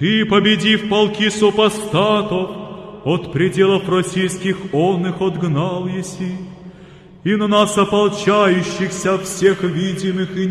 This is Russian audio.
Ты, победив полки супостатов, от пределов российских он их отгнал еси, и на нас ополчающихся всех видимых и